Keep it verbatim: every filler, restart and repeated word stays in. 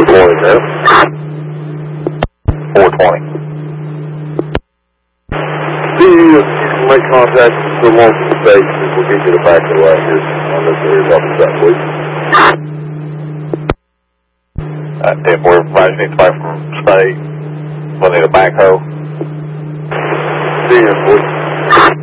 deployed there. four twenty. See you, you can make contact with the local station and we'll get you the back of the line here on this area top of that, please. Uh, if we're providing back from state, we'll need a backhoe. See you, please.